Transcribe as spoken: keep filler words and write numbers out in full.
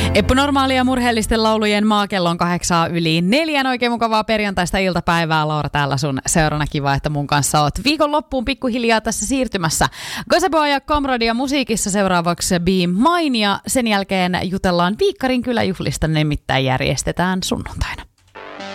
Eppu normaalia murheellisten laulujen maakellon kahdeksaa yli neljän. Oikein mukavaa perjantaista iltapäivää. Laura täällä sun seurana. Kiva, että mun kanssa oot viikonloppuun pikkuhiljaa tässä siirtymässä. Gazeboa ja Komradia musiikissa seuraavaksi Be Mine ja sen jälkeen jutellaan Viikkarin kyläjuhlista, nimittäin järjestetään sunnuntaina.